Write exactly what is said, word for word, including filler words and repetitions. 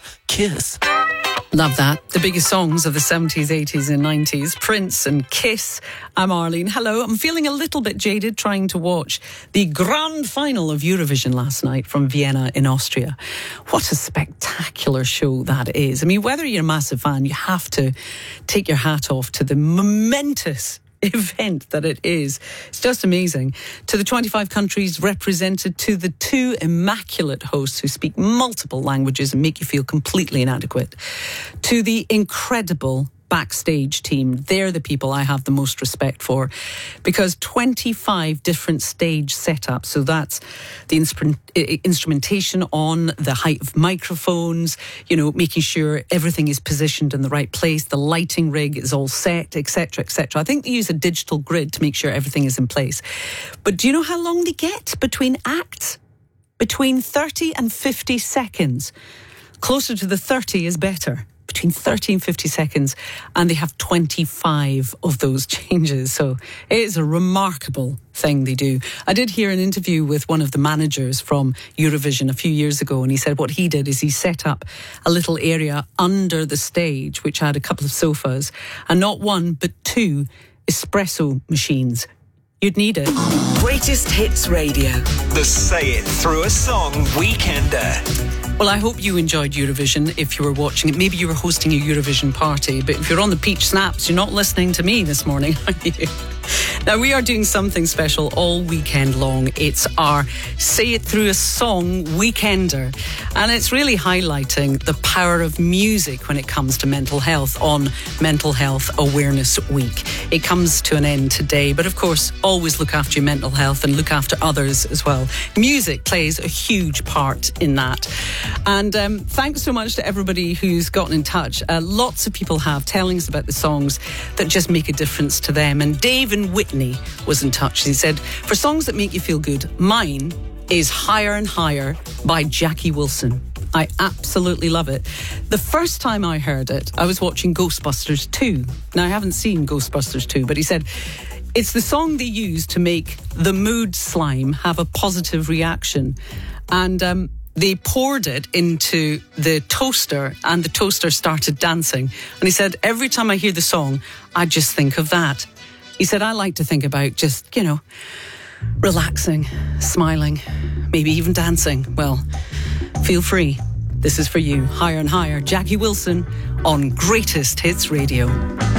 Kiss. Love that. The biggest songs of the seventies, eighties and nineties. Prince and Kiss. I'm Arlene. Hello. I'm feeling a little bit jaded trying to watch the grand final of Eurovision last night from Vienna in Austria. What a spectacular show that is. I mean, whether you're a massive fan, you have to take your hat off to the momentous event that it is. It's just amazing. To the twenty-five countries represented, to the two immaculate hosts who speak multiple languages and make you feel completely inadequate, to the incredible backstage team. They're the people I have the most respect for, because twenty-five different stage setups. So that's the instru- instrumentation on, the height of microphones, you know, making sure everything is positioned in the right place, the lighting rig is all set, et cetera, et cetera. I think they use a digital grid to make sure everything is in place. But do you know how long they get between acts? Between thirty and fifty seconds. Closer to the thirty is better. Between thirty and fifty seconds, and they have twenty-five of those changes. So it is a remarkable thing they do. I did hear an interview with one of the managers from Eurovision a few years ago, and he said what he did is he set up a little area under the stage which had a couple of sofas, and not one but two espresso machines. You'd need it. Greatest Hits Radio. The Say It Through a Song Weekender. Well, I hope you enjoyed Eurovision if you were watching it. Maybe you were hosting a Eurovision party, but if you're on the Peach Snaps, you're not listening to me this morning, are you? Now, we are doing something special all weekend long. It's our Say It Through a Song Weekender. And it's really highlighting the power of music when it comes to mental health on Mental Health Awareness Week. It comes to an end today, but of course, always look after your mental health and look after others as well. Music plays a huge part in that. And um, thanks so much to everybody who's gotten in touch. Uh, lots of people have telling us about the songs that just make a difference to them. And Dave in Whitney was in touch. He said, for songs that make you feel good, mine is Higher and Higher by Jackie Wilson. I absolutely love it. The first time I heard it, I was watching Ghostbusters two. Now, I haven't seen Ghostbusters two, but he said it's the song they use to make the mood slime have a positive reaction. And um, they poured it into the toaster, and the toaster started dancing. And he said, every time I hear the song, I just think of that. He said, I like to think about just, you know, relaxing, smiling, maybe even dancing. Well, feel free. This is for you. Higher and Higher. Jackie Wilson on Greatest Hits Radio.